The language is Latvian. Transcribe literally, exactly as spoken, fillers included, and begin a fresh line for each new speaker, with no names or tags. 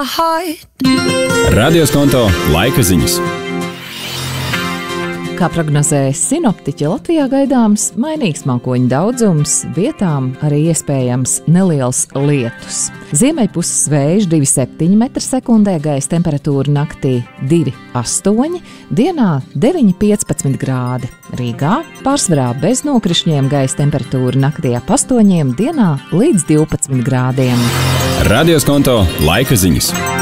Radio Skonto laika ziņas.
Kā prognozēja sinoptiķi, Latvijā gaidāms mainīgs mākoņu daudzums, vietām arī iespējams neliels lietus. Ziemeļpuses vējš divi komats septiņi metri sekundē, gaisa temperatūra naktī divi komats astoņi, dienā deviņi komats piecpadsmit grādi. Rīgā pārsvarā bez nokrišņiem, gaisa temperatūra naktī ap astoņiem, dienā līdz divpadsmit grādiem.
Radio Skonto laika ziņas.